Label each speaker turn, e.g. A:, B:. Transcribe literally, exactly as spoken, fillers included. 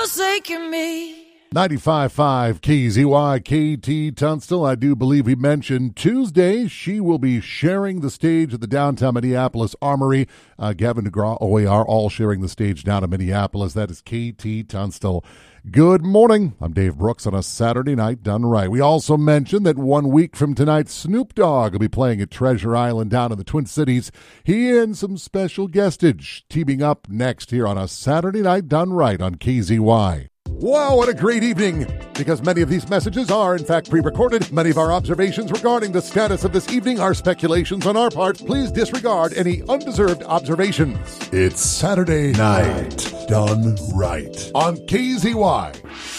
A: forsaken me.
B: ninety-five point five K Z Y, K T Tunstall. I do believe we mentioned Tuesday she will be sharing the stage at the downtown Minneapolis Armory. Uh, Gavin DeGraw, O A R, all sharing the stage down in Minneapolis. That is K T Tunstall. Good morning. I'm Dave Brooks on a Saturday night done right. We also mentioned that one week from tonight, Snoop Dogg will be playing at Treasure Island down in the Twin Cities. He and some special guestage teaming up next here on a Saturday night done right on K Z Y. Wow, what a great evening, because many of these messages are, in fact, pre-recorded. Many of our observations regarding the status of this evening are speculations on our part. Please disregard any undeserved observations. It's Saturday night done right on K Z Y.